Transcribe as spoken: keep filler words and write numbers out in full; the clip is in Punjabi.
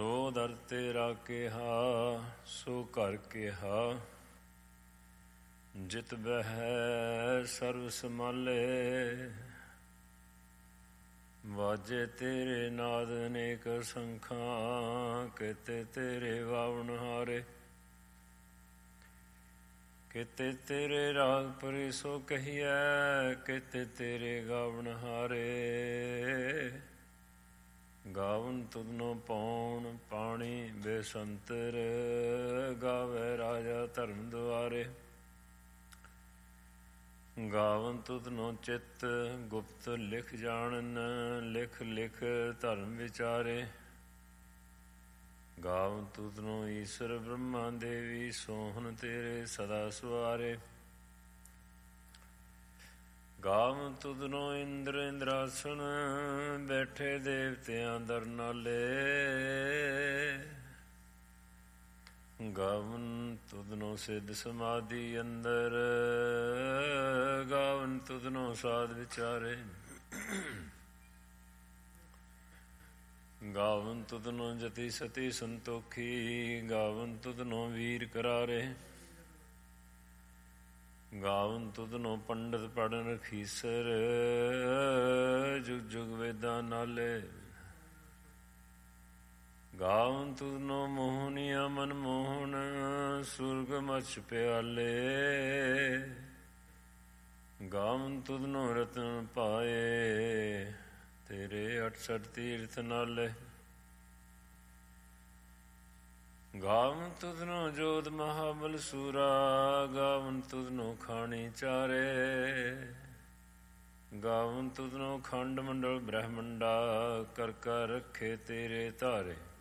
ਸੋ ਦਰ ਤੇਰਾ ਕਿਹਾ ਸੋ ਘਰ ਕਿਹਾ, ਜਿਤ ਬਹਿ ਸਰਬ ਸਮਾਲੇ। ਵਾਜੇ ਤੇਰੇ ਨਾਦ ਅਨੇਕ ਸੰਖਾਂ, ਕਿਤੇ ਤੇਰੇ ਵਾਵਣ ਹਾਰੇ। ਕਿਤੇ ਤੇਰੇ ਰਾਗ ਪਰੇ ਸੋ ਕਹੀਐ, ਕਿਤੇ ਤੇਰੇ ਗਾਵਣ ਹਾਰੇ। ਗਾਵਨ ਤੁਧਨੋ ਪੌਣ ਪਾਣੀ ਬੇਸੰਤਰ, ਗਾਵੇ ਰਾਜਾ ਧਰਮ ਦੁਆਰੇ। ਗਾਵਨ ਤੁਧਨੋ ਚਿੱਤ ਗੁਪਤ ਲਿਖ ਜਾਣਨ, ਲਿਖ ਲਿਖ ਧਰਮ ਵਿਚਾਰੇ। ਗਾਵਨ ਤੁਧਨੋ ਈਸ਼ਰ ਬ੍ਰਹਮਾ ਦੇਵੀ, ਸੋਹਣ ਤੇਰੇ ਸਦਾ ਸਵਾਰੇ। ਗਾਵਨ ਤੁਧਨੋ ਇੰਦਰ ਇੰਦਰਾਸਣ, ਬੈਠੇ ਦੇਵਤਿਆਂ ਦਰ ਨਾਲੇ। ਗਾਵਨ ਤੁਧਨੋ ਸਿੱਧ ਸਮਾਧੀ ਅੰਦਰ, ਗਾਵਨ ਤੁਧਨੋ ਸਾਧ ਵਿਚਾਰੇ। ਗਾਵਨ ਤੁਧਨੋ ਜਤੀ ਸਤੀ ਸੰਤੋਖੀ, ਗਾਵਨ ਤੁਧਨੋ ਵੀਰ ਕਰਾਰੇ। ਗਾਵਨ ਤੁਧਨੋ ਪੰਡਤ ਪੜਨ ਰਖੀਸਰ, ਜੁਗ ਜੁਗ ਵੇਦਾਂ ਨਾਲੇ। ਗਾਵਨ ਤੁਧਨੋ ਮੋਹਨੀਆ ਮਨ ਮੋਹਨ, ਸੁਰਗ ਮਛ ਪਿਆਲੇ। ਗਾਵਨ ਤੁਧਨੋ ਰਤਨ ਪਾਏ, ਤੇਰੇ ਅਠਸਠ ਤੀਰਥ ਨਾਲੇ। ਗਾਵਨ ਤੁਧਨੋ ਜੋਧ ਮਹਾਬਲ ਸੂਰਾ, ਗਾਵਨ ਤੁਧਨੋ ਖਾਣੀ ਚਾਰੇ। ਗਾਵਨ ਤੁਧਨੋ ਖੰਡ ਮੰਡਲ ਬ੍ਰਹਮੰਡਾ, ਕਰ ਕਰ ਰੱਖੇ ਤੇਰੇ ਧਾਰੇ।